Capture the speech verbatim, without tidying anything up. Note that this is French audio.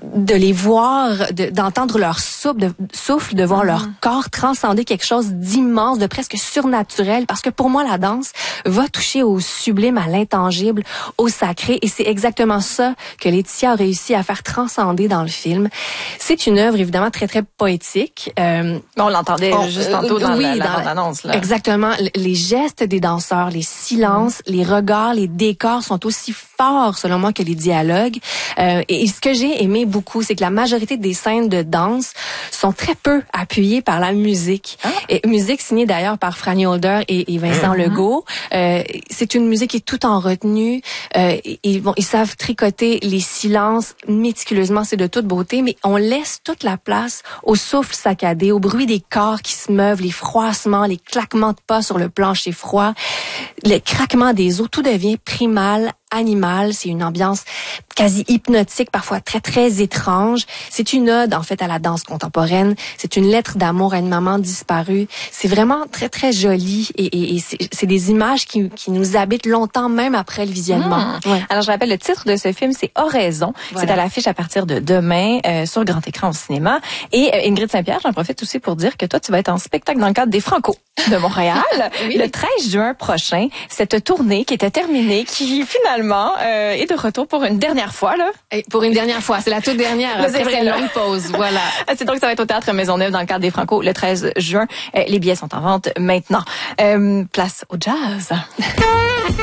de les voir, de, d'entendre leur souffle, de, souffle, de voir mm-hmm. leur corps transcender quelque chose d'immense, de presque surnaturel, parce que pour moi, la danse va toucher au sublime, à l'intangible, au sacré, et c'est exactement ça que Laetitia a réussi à faire transcender dans le film. C'est une œuvre évidemment très très poétique. Euh, on l'entendait on, juste tantôt dans oui, la, la dans, bande-annonce. Là. Exactement. Les gestes des danseurs, les silences, mm. les regards, les décors sont aussi forts selon moi que les dialogues. Euh, et, et ce que j'ai aimé beaucoup, c'est que la majorité des scènes de danse sont très peu appuyées par la musique. Ah. Et musique signée d'ailleurs par Franny Holder et, et Vincent mm-hmm. Legault. Euh, c'est une musique qui est tout en retenue. Euh, ils, vont, ils savent tricoter les silences méticuleusement, c'est de toute beauté, mais on laisse toute la place au souffle saccadé, au bruit des corps qui se meuvent, les froissements, les claquements de pas sur le plancher froid, le craquement des os, tout devient primal, animal. C'est une ambiance quasi hypnotique, parfois très, très étrange. C'est une ode, en fait, à la danse contemporaine. C'est une lettre d'amour à une maman disparue. C'est vraiment très, très joli et, et, et c'est, c'est des images qui, qui nous habitent longtemps, même après le visionnement. Mmh. Ouais. Alors, je rappelle, le titre de ce film, c'est Oraison. Voilà. C'est à l'affiche à partir de demain euh, sur grand écran au cinéma. Et euh, Ingrid Saint-Pierre, j'en profite aussi pour dire que toi, tu vas être en spectacle dans le cadre des Franco de Montréal oui. le treize juin prochain. Cette tournée qui était terminée, qui finalement euh, est de retour pour une dernière fois. Là. Et pour une dernière fois, c'est la toute dernière. Là, c'est vrai, une longue pause, voilà. C'est donc ça va être au Théâtre Maisonneuve dans le cadre des Franco le treize juin. Euh, les billets sont en vente maintenant. Euh, place au jazz.